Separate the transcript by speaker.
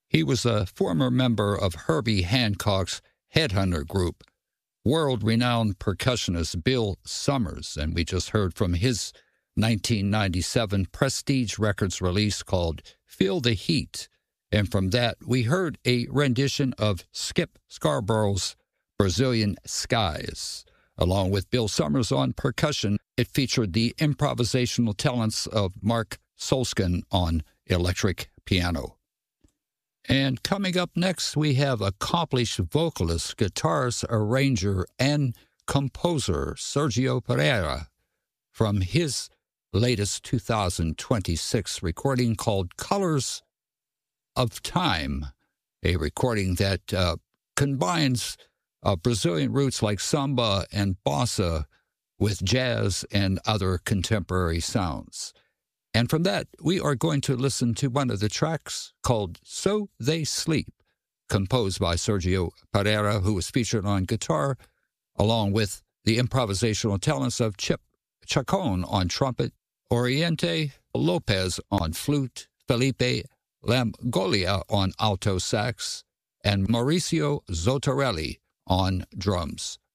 Speaker 1: He was a former member of Herbie Hancock's Headhunter group, world-renowned percussionist Bill Summers, and we just heard from his 1997 Prestige Records release called Feel the Heat. And from that, we heard a rendition of Skip Scarborough's Brazilian Skies. Along with Bill Summers on percussion, it featured the improvisational talents of Mark Solskin on electric piano. And coming up next, we have accomplished vocalist, guitarist, arranger, and composer Sergio Pereira from his latest 2026 recording called Colors of Time, a recording that combines Brazilian roots like samba and bossa with jazz and other contemporary sounds. And from that, we are going to listen to one of the tracks called So They Sleep, composed by Sergio Pereira, who was featured on guitar, along with the improvisational talents of Chip Chacon on trumpet, Oriente Lopez on flute, Felipe Lamgolia on alto sax, and Mauricio Zotarelli on drums.